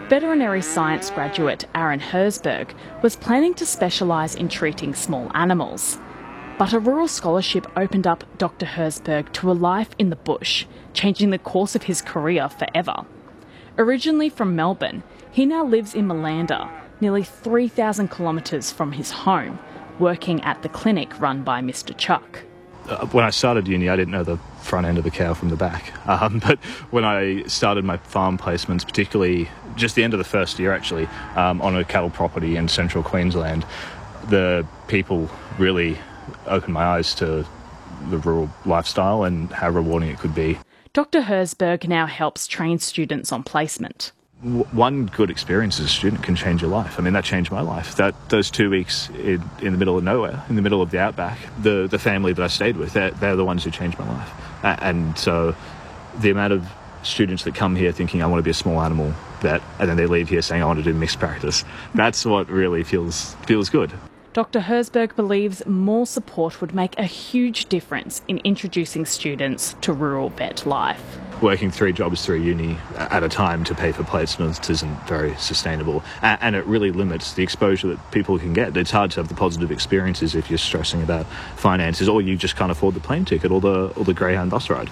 Veterinary science graduate Aaron Herzberg was planning to specialise in treating small animals. But a rural scholarship opened up Dr. Herzberg to a life in the bush, changing the course of his career forever. Originally from Melbourne, he now lives in Malanda, nearly 3,000 kilometres from his home, working at the clinic run by Mr. Chuck. When I started uni, I didn't know the front end of a cow from the back. But when I started my farm placements, particularly just the end of the first year actually, on a cattle property in central Queensland, the people really opened my eyes to the rural lifestyle and how rewarding it could be. Dr. Herzberg now helps train students on placement. One good experience as a student can change your life. I mean, that changed my life. Those 2 weeks in the middle of nowhere, in the middle of the outback, the family that I stayed with, they're the ones who changed my life. And so the amount of students that come here thinking, I want to be a small animal vet, and then they leave here saying, I want to do mixed practice, that's what really feels good. Dr. Herzberg believes more support would make a huge difference in introducing students to rural vet life. Working 3 jobs through uni at a time to pay for placements isn't very sustainable, and it really limits the exposure that people can get. It's hard to have the positive experiences if you're stressing about finances, or you just can't afford the plane ticket or the Greyhound bus ride.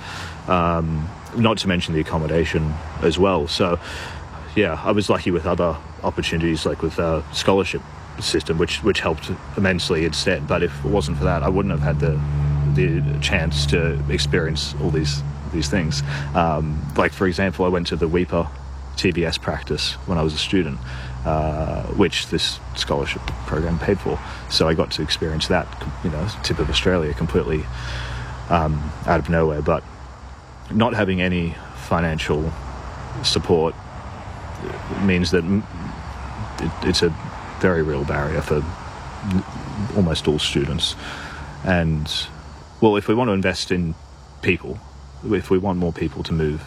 Not to mention the accommodation as well. So, yeah, I was lucky with other opportunities, like with a scholarship system, which helped immensely instead. But if it wasn't for that, I wouldn't have had the chance to experience all these things. Like, for example, I went to the Weipa TBS practice when I was a student, which this scholarship program paid for. So I got to experience that, tip of Australia, completely out of nowhere. But not having any financial support means that it's a very real barrier for almost all students. And, well, if we want to invest in people, if we want more people to move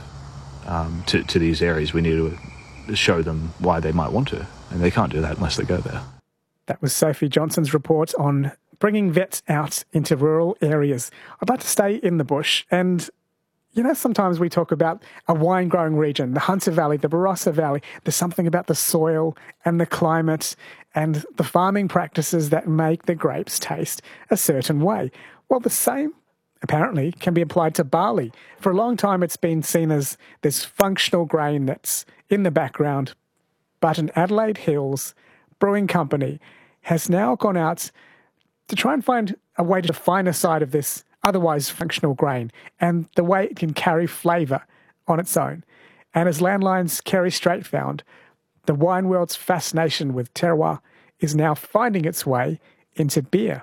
to these areas, we need to show them why they might want to, and they can't do that unless they go there. That was Sophie Johnson's report on bringing vets out into rural areas. I'd like to stay in the bush, and sometimes we talk about a wine-growing region, the Hunter Valley, the Barossa Valley. There's something about the soil and the climate and the farming practices that make the grapes taste a certain way. Well, the same apparently can be applied to barley. For a long time, it's been seen as this functional grain that's in the background. But an Adelaide Hills brewing company has now gone out to try and find a way to define a side of this otherwise functional grain and the way it can carry flavour on its own. And as Landline's Kerry Strait found, the wine world's fascination with terroir is now finding its way into beer.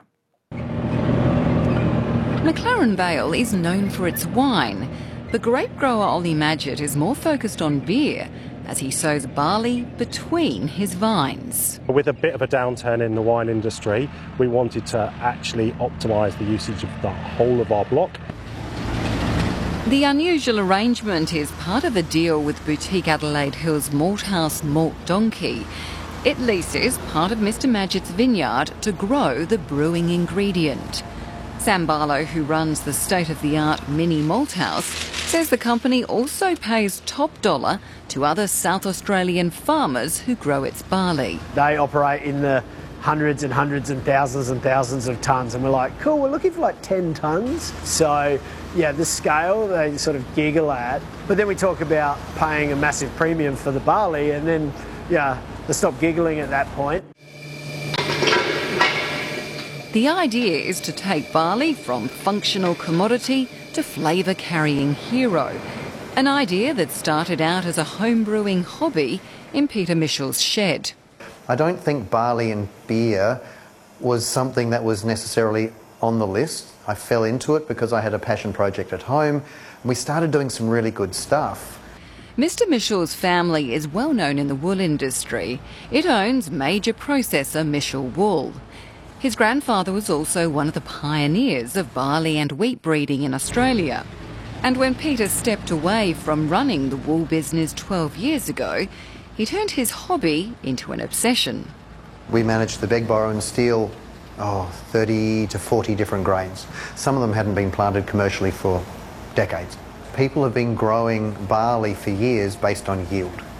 McLaren Vale is known for its wine. The grape grower Ollie Madgett is more focused on beer as he sows barley between his vines. With a bit of a downturn in the wine industry, we wanted to actually optimise the usage of the whole of our block. The unusual arrangement is part of a deal with boutique Adelaide Hills Malthouse Malt Donkey. It leases part of Mr Madgett's vineyard to grow the brewing ingredient. Sam Barlow, who runs the state-of-the-art mini malthouse, says the company also pays top dollar to other South Australian farmers who grow its barley. They operate in the hundreds and thousands of tonnes, and we're like, cool, we're looking for like 10 tonnes. So, yeah, the scale they sort of giggle at. But then we talk about paying a massive premium for the barley, and then, yeah, they stop giggling at that point. The idea is to take barley from functional commodity to flavour-carrying hero. An idea that started out as a home-brewing hobby in Peter Mitchell's shed. I don't think barley and beer was something that was necessarily on the list. I fell into it because I had a passion project at home, and we started doing some really good stuff. Mr Mitchell's family is well known in the wool industry. It owns major processor Mitchell Wool. His grandfather was also one of the pioneers of barley and wheat breeding in Australia. And when Peter stepped away from running the wool business 12 years ago, he turned his hobby into an obsession. We managed to beg, borrow and steal 30 to 40 different grains. Some of them hadn't been planted commercially for decades. People have been growing barley for years based on yield.